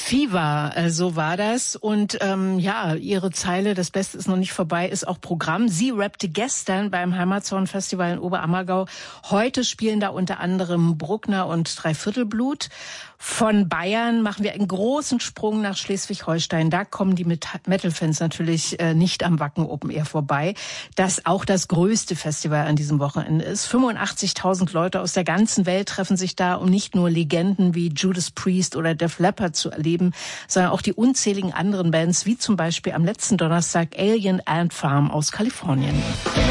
Fever, so war das. Und ihre Zeile, das Beste ist noch nicht vorbei, ist auch Programm. Sie rappte gestern beim Heimatsound-Festival in Oberammergau. Heute spielen da unter anderem Bruckner und Dreiviertelblut. Von Bayern machen wir einen großen Sprung nach Schleswig-Holstein. Da kommen die Metal-Fans natürlich nicht am Wacken Open Air vorbei, das auch das größte Festival an diesem Wochenende ist. 85.000 Leute aus der ganzen Welt treffen sich da, um nicht nur Legenden wie Judas Priest oder Def Leppard zu erleben, sondern auch die unzähligen anderen Bands, wie zum Beispiel am letzten Donnerstag Alien Ant Farm aus Kalifornien.